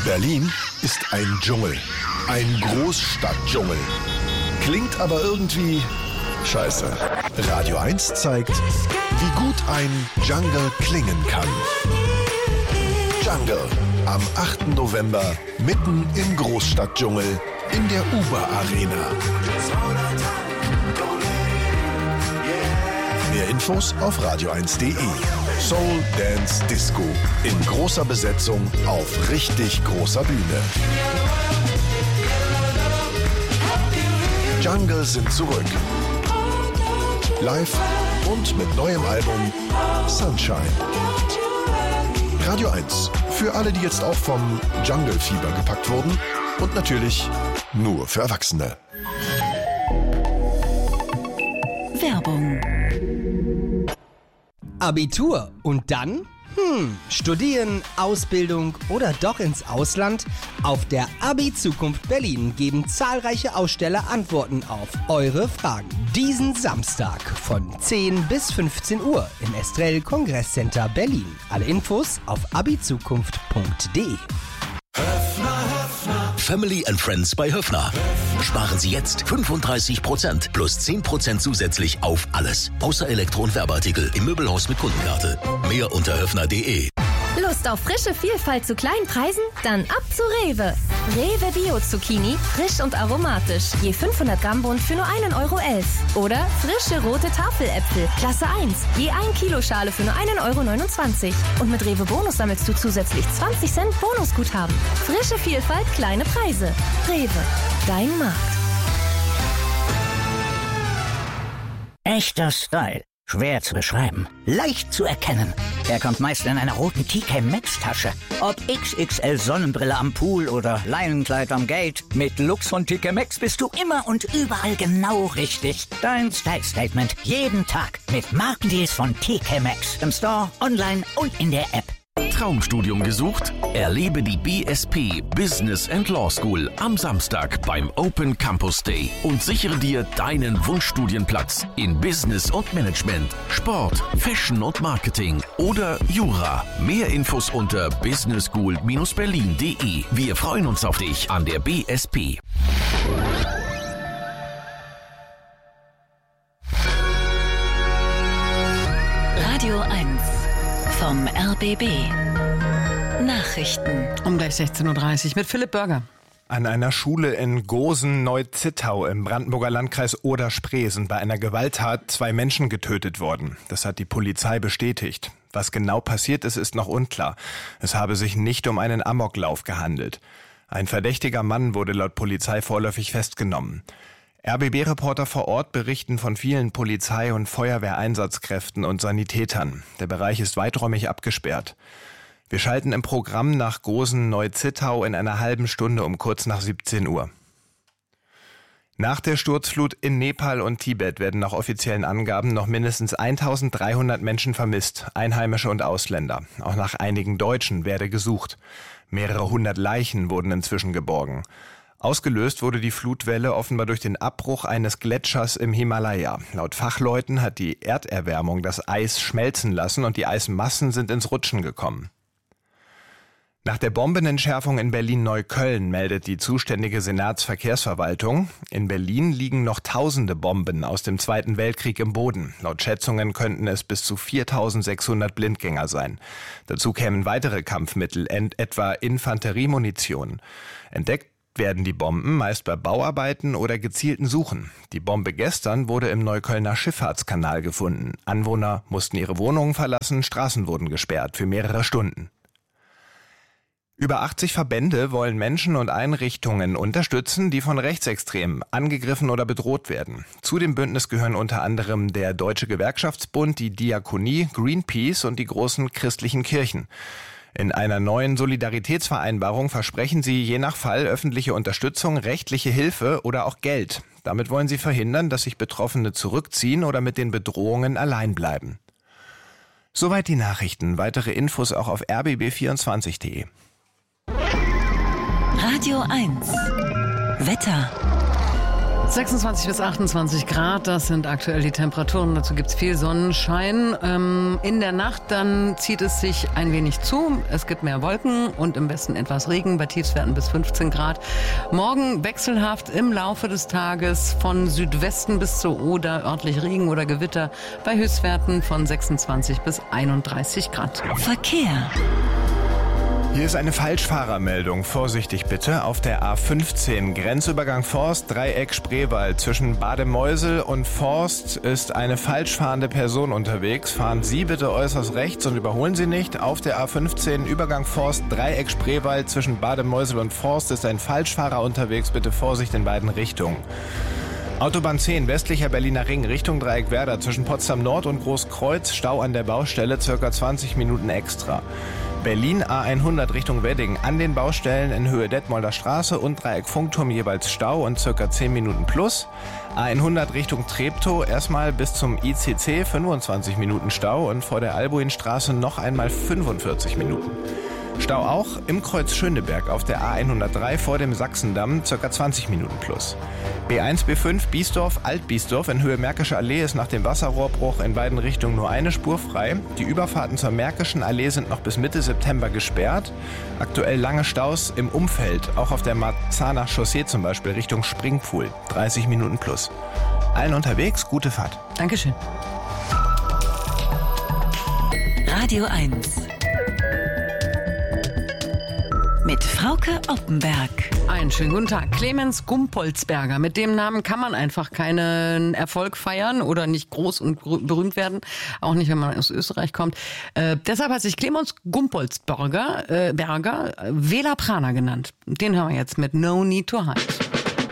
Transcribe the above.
Berlin ist ein Dschungel. Ein Großstadtdschungel. Klingt aber irgendwie scheiße. Radio 1 zeigt, wie gut ein Jungle klingen kann. Jungle. Am 8. November mitten im Großstadtdschungel in der Uber-Arena. Mehr Infos auf radio1.de. Soul Dance Disco in großer Besetzung auf richtig großer Bühne. Jungle sind zurück. Live und mit neuem Album Sunshine. Radio 1. Für alle, die jetzt auch vom Jungle-Fieber gepackt wurden. Und natürlich nur für Erwachsene. Werbung. Abitur und dann? Studieren, Ausbildung oder doch ins Ausland? Auf der Abi-Zukunft Berlin geben zahlreiche Aussteller Antworten auf eure Fragen. Diesen Samstag von 10 bis 15 Uhr im Estrell Kongresscenter Berlin. Alle Infos auf abizukunft.de. Family and Friends bei Höffner. Sparen Sie jetzt 35% plus 10% zusätzlich auf alles. Außer Elektro- und Werbeartikel im Möbelhaus mit Kundenkarte. Mehr unter höffner.de. Lust auf frische Vielfalt zu kleinen Preisen? Dann ab zu Rewe. Rewe Bio Zucchini, frisch und aromatisch. Je 500 Gramm Bund für nur 1,11 €. Oder frische rote Tafeläpfel, Klasse 1. Je 1 Kilo Schale für nur 1,29 €. Und mit Rewe Bonus sammelst du zusätzlich 20 Cent Bonusguthaben. Frische Vielfalt, kleine Preise. Rewe, dein Markt. Echter Style. Schwer zu beschreiben. Leicht zu erkennen. Er kommt meist in einer roten TK Maxx Tasche. Ob XXL Sonnenbrille am Pool oder Leinenkleid am Gate. Mit Lux von TK Maxx bist du immer und überall genau richtig. Dein Style Statement. Jeden Tag. Mit Markendeals von TK Maxx. Im Store, online und in der App. Traumstudium gesucht? Erlebe die BSP Business and Law School am Samstag beim Open Campus Day und sichere dir deinen Wunschstudienplatz in Business und Management, Sport, Fashion und Marketing oder Jura. Mehr Infos unter businessschool-berlin.de. Wir freuen uns auf dich an der BSP. Radio 1 vom RBB. Nachrichten. Um gleich 16:30 Uhr mit Philipp Börger. An einer Schule in Gosen-Neu-Zittau im Brandenburger Landkreis Oder-Spree sind bei einer Gewalttat 2 Menschen getötet worden. Das hat die Polizei bestätigt. Was genau passiert ist, ist noch unklar. Es habe sich nicht um einen Amoklauf gehandelt. Ein verdächtiger Mann wurde laut Polizei vorläufig festgenommen. RBB-Reporter vor Ort berichten von vielen Polizei- und Feuerwehreinsatzkräften und Sanitätern. Der Bereich ist weiträumig abgesperrt. Wir schalten im Programm nach Gosen-Neu-Zittau in einer halben Stunde um kurz nach 17 Uhr. Nach der Sturzflut in Nepal und Tibet werden nach offiziellen Angaben noch mindestens 1300 Menschen vermisst, Einheimische und Ausländer. Auch nach einigen Deutschen werde gesucht. Mehrere hundert Leichen wurden inzwischen geborgen. Ausgelöst wurde die Flutwelle offenbar durch den Abbruch eines Gletschers im Himalaya. Laut Fachleuten hat die Erderwärmung das Eis schmelzen lassen und die Eismassen sind ins Rutschen gekommen. Nach der Bombenentschärfung in Berlin-Neukölln meldet die zuständige Senatsverkehrsverwaltung, in Berlin liegen noch tausende Bomben aus dem Zweiten Weltkrieg im Boden. Laut Schätzungen könnten es bis zu 4600 Blindgänger sein. Dazu kämen weitere Kampfmittel, etwa Infanteriemunition. Entdeckt werden die Bomben meist bei Bauarbeiten oder gezielten Suchen. Die Bombe gestern wurde im Neuköllner Schifffahrtskanal gefunden. Anwohner mussten ihre Wohnungen verlassen, Straßen wurden gesperrt für mehrere Stunden. Über 80 Verbände wollen Menschen und Einrichtungen unterstützen, die von Rechtsextremen angegriffen oder bedroht werden. Zu dem Bündnis gehören unter anderem der Deutsche Gewerkschaftsbund, die Diakonie, Greenpeace und die großen christlichen Kirchen. In einer neuen Solidaritätsvereinbarung versprechen sie je nach Fall öffentliche Unterstützung, rechtliche Hilfe oder auch Geld. Damit wollen sie verhindern, dass sich Betroffene zurückziehen oder mit den Bedrohungen allein bleiben. Soweit die Nachrichten. Weitere Infos auch auf rbb24.de. Radio 1 Wetter. 26 bis 28 Grad, das sind aktuell die Temperaturen. Dazu gibt es viel Sonnenschein. In der Nacht dann zieht es sich ein wenig zu. Es gibt mehr Wolken und im Westen etwas Regen bei Tiefstwerten bis 15 Grad. Morgen wechselhaft im Laufe des Tages von Südwesten bis zur Oder örtlich Regen oder Gewitter bei Höchstwerten von 26 bis 31 Grad. Verkehr. Hier ist eine Falschfahrermeldung. Vorsichtig bitte. Auf der A15 Grenzübergang Forst, Dreieck Spreewald. Zwischen Bademeusel und Forst ist eine falsch fahrende Person unterwegs. Fahren Sie bitte äußerst rechts und überholen Sie nicht. Auf der A15 Übergang Forst, Dreieck Spreewald. Zwischen Bademeusel und Forst ist ein Falschfahrer unterwegs. Bitte Vorsicht in beiden Richtungen. Autobahn 10, westlicher Berliner Ring, Richtung Dreieck Werder. Zwischen Potsdam Nord und Großkreuz, Stau an der Baustelle, circa 20 Minuten extra. Berlin A100 Richtung Wedding, an den Baustellen in Höhe Detmolder Straße und Dreieck Funkturm jeweils Stau und circa 10 Minuten plus. A100 Richtung Treptow, erstmal bis zum ICC 25 Minuten Stau und vor der Albuinstraße noch einmal 45 Minuten. Stau auch im Kreuz Schöneberg auf der A103 vor dem Sachsendamm, ca. 20 Minuten plus. B1, B5, Biesdorf, Alt-Biesdorf in Höhe Märkische Allee ist nach dem Wasserrohrbruch in beiden Richtungen nur eine Spur frei. Die Überfahrten zur Märkischen Allee sind noch bis Mitte September gesperrt. Aktuell lange Staus im Umfeld, auch auf der Marzahner Chaussee zum Beispiel Richtung Springpfuhl, 30 Minuten plus. Allen unterwegs, gute Fahrt. Dankeschön. Radio 1 mit Frauke Oppenberg. Einen schönen guten Tag. Clemens Gumpolzberger. Mit dem Namen kann man einfach keinen Erfolg feiern oder nicht groß und berühmt werden. Auch nicht, wenn man aus Österreich kommt. Deshalb hat sich Clemens Gumpolzberger Vela Prana genannt. Den haben wir jetzt mit No Need to Hide.